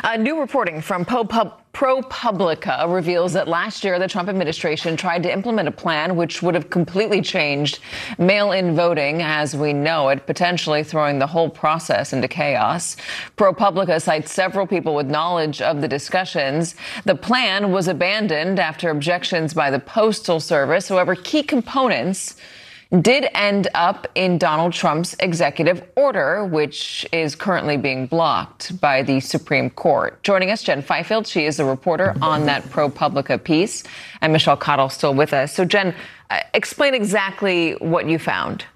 New reporting from ProPublica reveals that last year the Trump administration tried to implement a plan which would have completely changed mail-in voting as we know it, potentially throwing the whole process into chaos. ProPublica cites several people with knowledge of the discussions. The plan was abandoned after objections by the Postal Service. However, key components did end up in Donald Trump's executive order, which is currently being blocked by the Supreme Court. Joining us, Jen Fifield. She is a reporter on that ProPublica piece, and Michelle Cottle still with us. So, Jen, explain exactly what you found.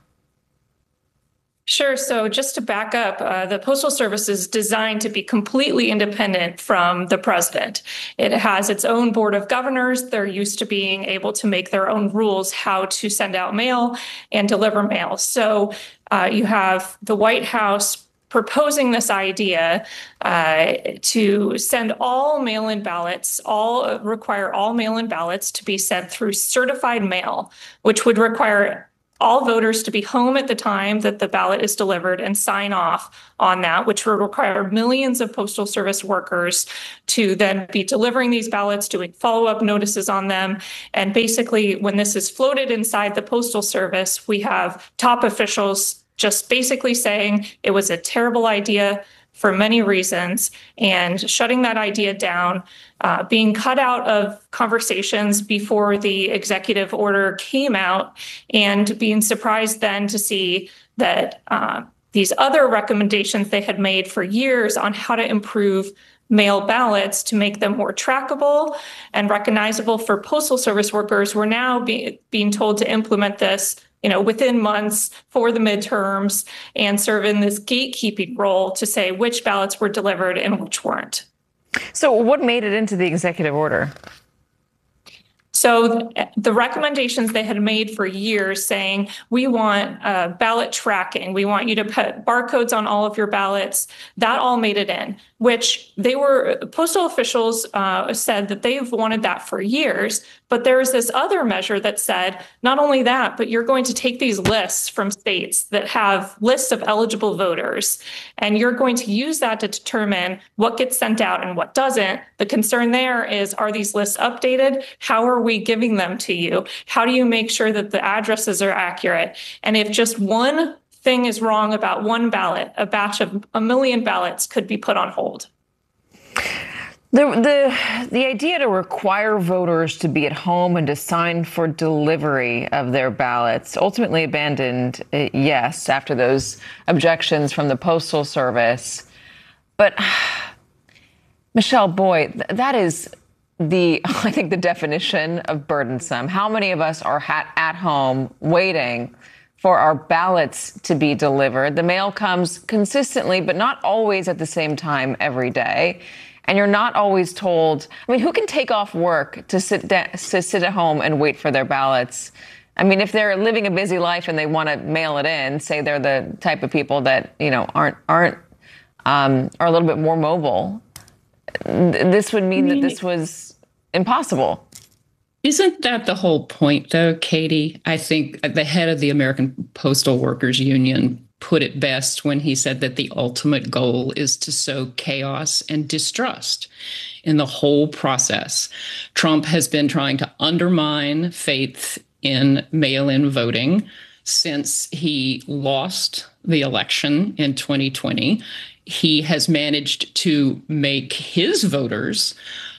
Sure. So just to back up, the Postal Service is designed to be completely independent from the president. It has its own board of governors. They're used to being able to make their own rules how to send out mail and deliver mail. So you have the White House proposing this idea to send all mail-in ballots, require all mail-in ballots to be sent through certified mail, which would require all voters to be home at the time that the ballot is delivered and sign off on that, which would require millions of Postal Service workers to then be delivering these ballots, doing follow-up notices on them. And basically, when this is floated inside the Postal Service, we have top officials just basically saying it was a terrible idea for many reasons, and shutting that idea down, being cut out of conversations before the executive order came out, and being surprised then to see that these other recommendations they had made for years on how to improve mail ballots to make them more trackable and recognizable for Postal Service workers were now being told to implement this within months for the midterms and serve in this gatekeeping role to say which ballots were delivered and which weren't. So what made it into the executive order? So the recommendations they had made for years saying, we want ballot tracking, we want you to put barcodes on all of your ballots, that all made it in, which postal officials said that they've wanted that for years. But there was this other measure that said, not only that, but you're going to take these lists from states that have lists of eligible voters, and you're going to use that to determine what gets sent out and what doesn't. The concern there is, are these lists updated? How are we giving them to you? How do you make sure that the addresses are accurate? And if just one thing is wrong about one ballot, a batch of 1 million ballots could be put on hold. The idea to require voters to be at home and to sign for delivery of their ballots ultimately abandoned, yes, after those objections from the Postal Service. But Michelle, boy, that is I think the definition of burdensome. How many of us are at home waiting for our ballots to be delivered? The mail comes consistently, but not always at the same time every day. And you're not always told. I mean, who can take off work to sit at home and wait for their ballots? I mean, if they're living a busy life and they want to mail it in, say they're the type of people that are a little bit more mobile, this would mean that this was impossible. Isn't that the whole point, though, Katie? I think the head of the American Postal Workers Union put it best when he said that the ultimate goal is to sow chaos and distrust in the whole process. Trump has been trying to undermine faith in mail-in voting since he lost the election in 2020. He has managed to make his voters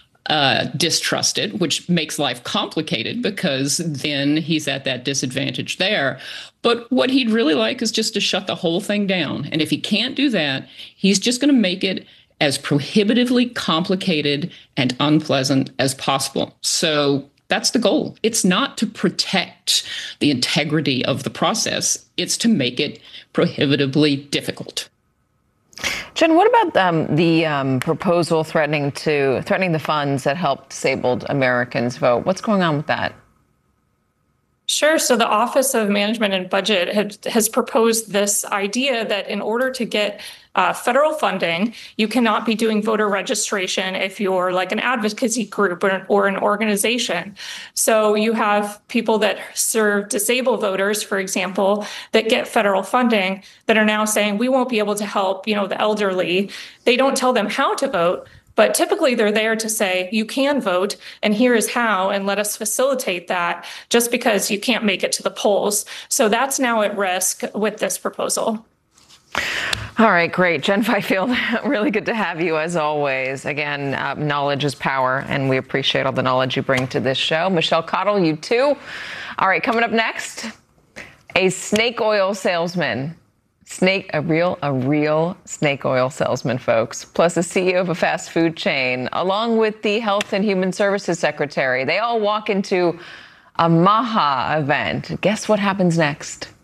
distrusted, which makes life complicated because then he's at that disadvantage there. But what he'd really like is just to shut the whole thing down. And if he can't do that, he's just going to make it as prohibitively complicated and unpleasant as possible. So that's the goal. It's not to protect the integrity of the process. It's to make it prohibitively difficult. Jen, what about the proposal threatening the funds that help disabled Americans vote? What's going on with that? Sure. So the Office of Management and Budget has proposed this idea that in order to get federal funding, you cannot be doing voter registration if you're like an advocacy group or an organization. So you have people that serve disabled voters, for example, that get federal funding that are now saying we won't be able to help, the elderly. They don't tell them how to vote, But typically they're there to say, you can vote, and here is how, and let us facilitate that just because you can't make it to the polls. So that's now at risk with this proposal. All right, great. Jen Fifield, really good to have you as always. Again, knowledge is power, and we appreciate all the knowledge you bring to this show. Michelle Cottle, you too. All right, coming up next, a snake oil salesman. A real snake oil salesman, folks, plus the CEO of a fast food chain, along with the Health and Human Services Secretary. They all walk into a MAHA event. Guess what happens next?